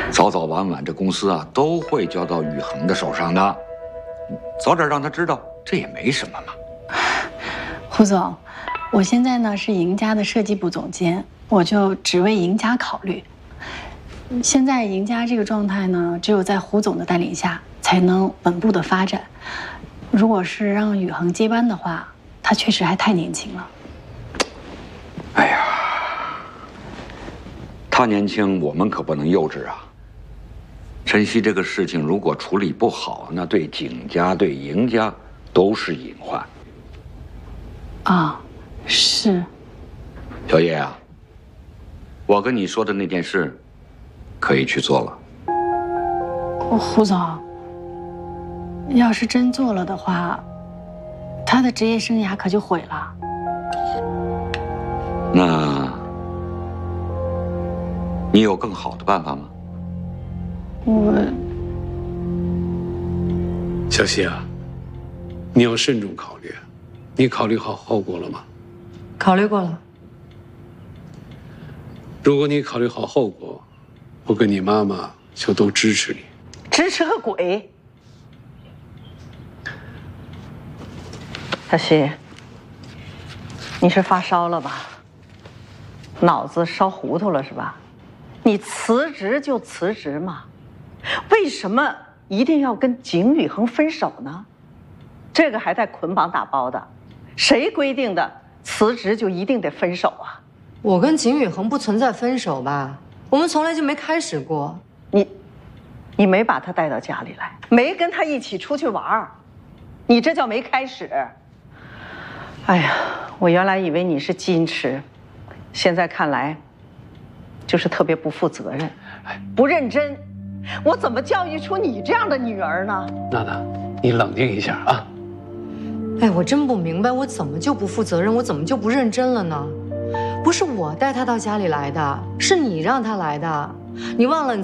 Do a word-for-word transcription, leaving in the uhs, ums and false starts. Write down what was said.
早早晚晚这公司啊都会交到宇恒的手上的，早点让他知道，这也没什么嘛。 胡总，我现在呢是赢家的设计部总监，我就只为赢家考虑。现在赢家这个状态呢，只有在胡总的带领下才能稳步的发展。如果是让宇恒接班的话，他确实还太年轻了。 哎呀，他年轻，我们可不能幼稚啊。晨曦这个事情如果处理不好，那对景家、对赢家都是隐患。 啊，是。 小叶啊，我跟你说的那件事，可以去做了。 胡总，要是真做了的话，他的职业生涯可就毁了。 那，你有更好的办法吗？ 我， 小希啊，你要慎重考虑。你考虑好后果了吗？ 考虑过了。 如果你考虑好后果，我跟你妈妈就都支持你。 支持个鬼！小希，你是发烧了吧？脑子烧糊涂了是吧？你辞职就辞职嘛，为什么一定要跟景宇恒分手呢？这个还带捆绑打包的，谁规定的辞职就一定得分手啊？ 我跟景宇恒不存在分手吧？我们从来就没开始过。 你，你没把他带到家里来，没跟他一起出去玩儿，你这叫没开始。哎呀，我原来以为你是矜持，现在看来，就是特别不负责任，不认真。我怎么教育出你这样的女儿呢？ 娜娜，你冷静一下啊！ 哎，我真不明白，我怎么就不负责任，我怎么就不认真了呢？不是我带他到家里来的，是你让他来的。你忘了你